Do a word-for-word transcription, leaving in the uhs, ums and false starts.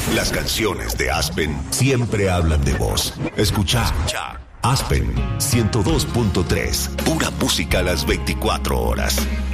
Las canciones de Aspen siempre hablan de vos. Escuchá. Aspen ciento dos punto tres. Pura música a las veinticuatro horas.